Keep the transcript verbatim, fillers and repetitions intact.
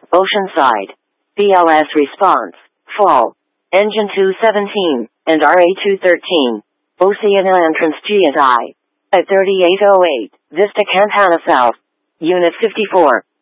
Oceanside. B L S response. Fall. Engine two seventeen, and R A two thirteen. Oceana entrance G and I. At thirty-eight oh eight, Vista Campana South. Unit fifty-four.